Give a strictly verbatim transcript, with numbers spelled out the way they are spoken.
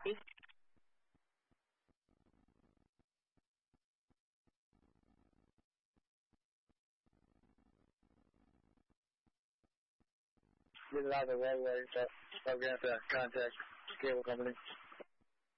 copy. Get it out of the roadway, so I'm going to contact cable company.